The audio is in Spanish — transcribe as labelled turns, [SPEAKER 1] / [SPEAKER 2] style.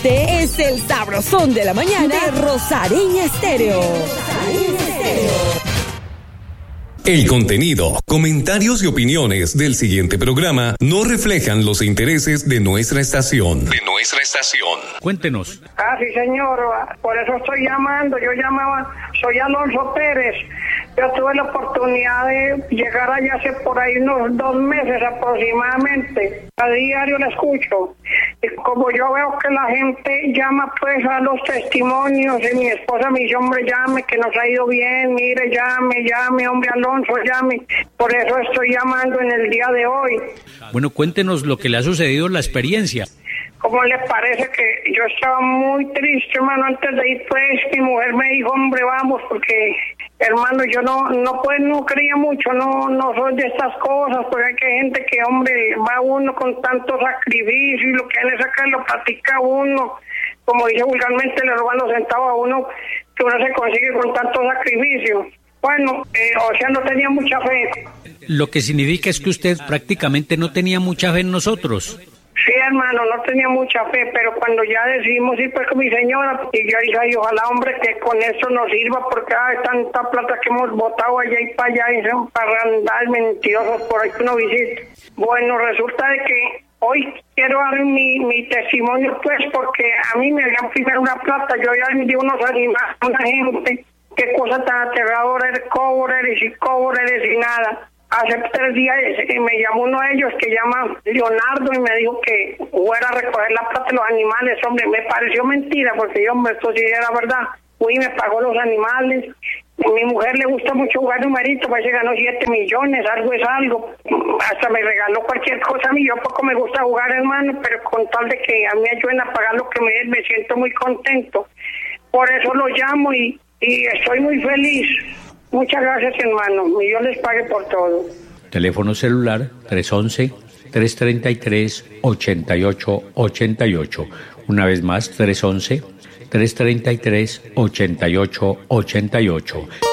[SPEAKER 1] Este es el Sabrosón de la Mañana de Rosareña Estéreo.
[SPEAKER 2] El contenido, comentarios y opiniones del siguiente programa no reflejan los intereses de nuestra estación.
[SPEAKER 3] Cuéntenos.
[SPEAKER 4] Sí, señor, por eso estoy llamando. Yo llamaba, soy Alonso Pérez. Yo tuve la oportunidad de llegar allá hace por ahí unos 2 meses aproximadamente. A diario la escucho. Y como yo veo que la gente llama pues a los testimonios, y mi esposa me dice, hombre, llame, que nos ha ido bien, mire, llame, hombre, Alonso, llame. Por eso estoy llamando en el día de hoy.
[SPEAKER 3] Bueno, cuéntenos lo que le ha sucedido en la experiencia.
[SPEAKER 4] ¿Cómo le parece que yo estaba muy triste, hermano, antes de ir? Pues mi mujer me dijo, hombre, vamos, porque, hermano, yo no creía mucho, no soy de estas cosas, porque hay que gente que, hombre, va uno con tanto sacrificio y lo que hay que sacar lo platica uno, como dice vulgarmente, le roban los centavos a uno, que uno se consigue con tanto sacrificio. Bueno, o sea, no tenía mucha fe.
[SPEAKER 3] Lo que significa es que usted prácticamente no tenía mucha fe en nosotros.
[SPEAKER 4] Sí, hermano, no tenía mucha fe, pero cuando ya decidimos ir pues con mi señora, y yo dije, ay, ojalá, hombre, que con esto nos sirva, porque hay tanta plata que hemos botado allá y para allá, y son parrandal mentirosos por ahí que uno visita. Bueno, resulta de que hoy quiero dar mi testimonio, pues, porque a mí me habían primero una plata, yo ya vendí unos animales a una gente, qué cosa tan aterradora, eres y nada. Hace 3 días me llamó uno de ellos que llama Leonardo y me dijo que fuera a recoger la plata de los animales. Hombre, me pareció mentira porque yo, hombre, esto sí era verdad. Fui y me pagó los animales. A mi mujer le gusta mucho jugar numerito, pues se ganó 7 millones, algo es algo. Hasta me regaló cualquier cosa a mí. Yo poco me gusta jugar, hermano, pero con tal de que a mí me ayuden a pagar lo que me den, me siento muy contento. Por eso lo llamo y estoy muy feliz. Muchas gracias, hermano. Dios les pague por todo.
[SPEAKER 3] Teléfono celular 311-333-8888. Una vez más, 311-333-8888.